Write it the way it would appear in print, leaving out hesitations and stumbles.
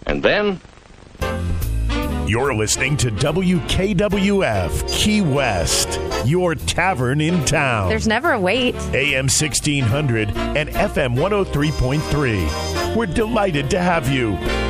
And then... You're listening to WKWF Key West, your tavern in town. There's never a wait. AM 1600 and FM 103.3. We're delighted to have you.